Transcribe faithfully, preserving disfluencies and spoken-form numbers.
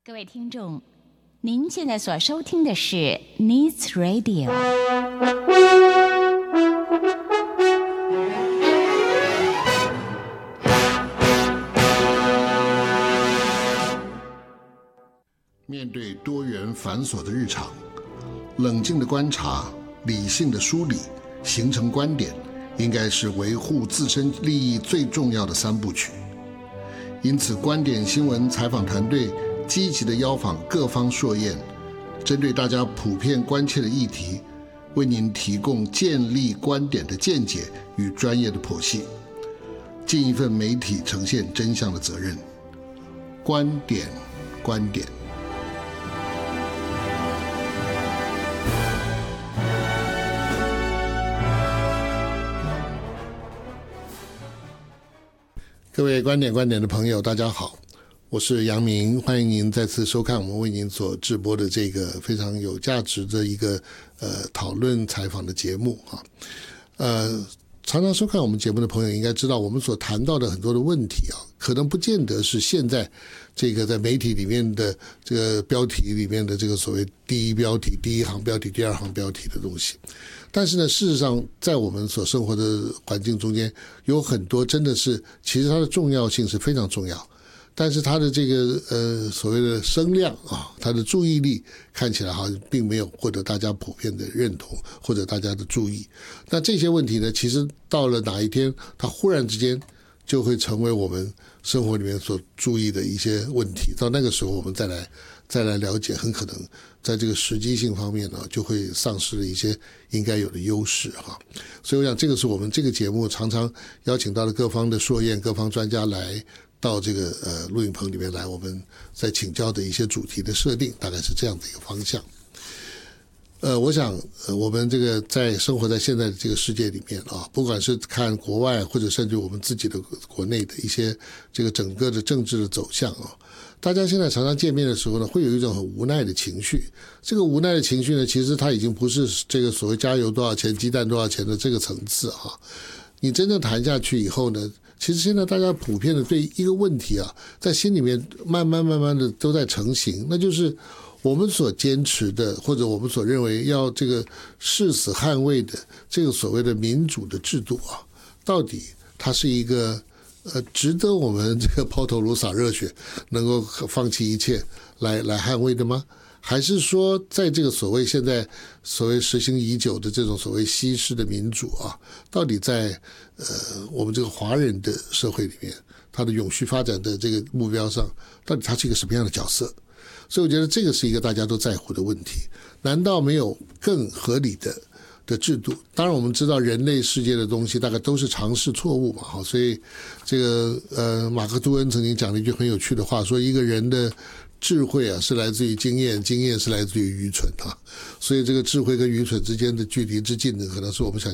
各位听众，您现在所收听的是 Needs Radio。 面对多元繁琐的日常，冷静的观察，理性的梳理，形成观点，应该是维护自身利益最重要的三部曲。因此，观点新闻采访团队积极地邀访各方硕彦，针对大家普遍关切的议题，为您提供建立观点的见解与专业的剖析，尽一份媒体呈现真相的责任。观点，观点。各位观点观点的朋友，大家好，我是杨明，欢迎您再次收看我们为您所直播的这个非常有价值的一个呃讨论采访的节目啊。呃，常常收看我们节目的朋友应该知道，我们所谈到的很多的问题啊，可能不见得是现在这个在媒体里面的这个标题里面的这个所谓第一标题、第一行标题、第二行标题的东西。但是呢，事实上在我们所生活的环境中间，有很多真的是其实它的重要性是非常重要，但是它的这个呃所谓的声量啊，它的注意力看起来好像并没有获得大家普遍的认同或者大家的注意。那这些问题呢，其实到了哪一天它忽然之间就会成为我们生活里面所注意的一些问题，到那个时候我们再来再来了解，很可能在这个时机性方面呢，就会丧失了一些应该有的优势哈。所以我想这个是我们这个节目常常邀请到的各方的硕彦、各方专家来到这个呃录影棚里面来，我们在请教的一些主题的设定，大概是这样的一个方向。呃，我想，呃，我们这个在生活在现在的这个世界里面啊，不管是看国外或者甚至我们自己的国内的一些这个整个的政治的走向啊，大家现在常常见面的时候呢，会有一种很无奈的情绪。这个无奈的情绪呢，其实它已经不是这个所谓加油多少钱、鸡蛋多少钱的这个层次啊。你真正谈下去以后呢，其实现在大家普遍的对一个问题啊，在心里面慢慢慢慢的都在成型，那就是我们所坚持的，或者我们所认为要这个誓死捍卫的这个所谓的民主的制度啊，到底它是一个呃值得我们这个抛头颅洒热血，能够放弃一切来来捍卫的吗？还是说，在这个所谓现在所谓实行已久的这种所谓西式的民主啊，到底在呃我们这个华人的社会里面，它的永续发展的这个目标上，到底它是一个什么样的角色？所以我觉得这个是一个大家都在乎的问题。难道没有更合理的的制度？当然我们知道人类世界的东西大概都是尝试错误嘛，好，所以这个呃马克吐温曾经讲了一句很有趣的话，说一个人的智慧啊是来自于经验，经验是来自于愚蠢啊。所以这个智慧跟愚蠢之间的距离之近呢，可能是我们想